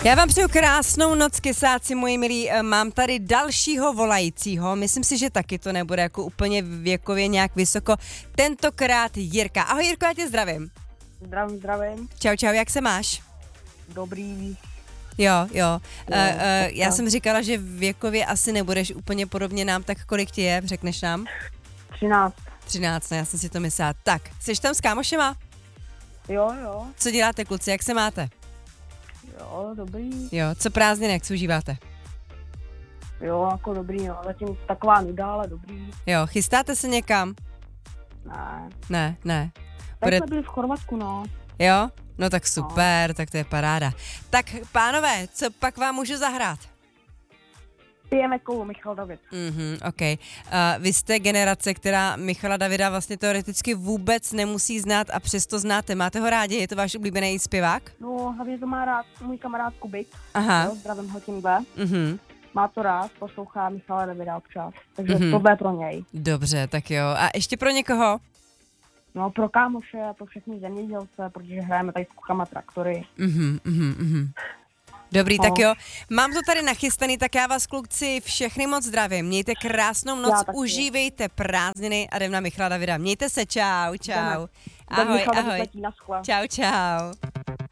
Já vám přeju krásnou noc, kysáci, moji milí. Mám tady dalšího volajícího. Myslím si, že taky to nebude jako úplně věkově nějak vysoko. Tentokrát Jirka. Ahoj Jirko, já tě zdravím. Zdravím. Čau, jak se máš? Dobrý. Jo. Já jsem říkala, že věkově asi nebudeš úplně podobně nám, tak kolik ti je, řekneš nám? 13. 13, no, já jsem si to myslela. Tak, jsi tam s kámošema? Jo. Co děláte, kluci, jak se máte? Jo, dobrý. Jo, co prázdniny, jak si užíváte? Jo, jako dobrý, no. Zatím taková nuda, ale dobrý. Jo, chystáte se někam? Ne. Tak jsme byli v Chorvatsku, no. Jo? No tak super, tak to je paráda. Tak pánové, co pak vám můžu zahrát? Pijeme kolu, Michal David. OK. Vy jste generace, která Michala Davida vlastně teoreticky vůbec nemusí znát a přesto znáte. Máte ho rádi? Je to váš oblíbený zpěvák? No, hlavně to má rád můj kamarád Kubik. Aha. Jo, zdravím ho tímhle. Mhm. Má to rád, poslouchá Michala Davida občas. Takže to bude pro něj. Dobře, tak jo. A ještě pro někoho? No, pro kámoše a pro všechny zemědělce, protože hrajeme tady s klukama traktory. Dobrý, tak jo. Mám to tady nachystaný, tak já vás, kluci, všechny moc zdravím. Mějte krásnou noc, užívejte prázdniny a jdem na Michala Davida. Mějte se, čau. Ahoj. Čau.